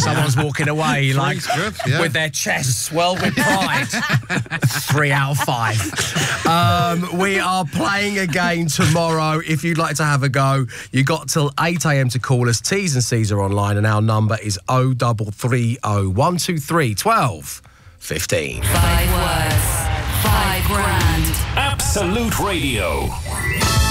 someone's walking away like with their chests swelled with pride. 3 out of 5. We are playing again tomorrow. If you'd like to have a go, you got till 8 a.m. to call us. T's and C's are online, and our number is 0330 123 12 15. 5 words, 5 grand. Absolute Radio.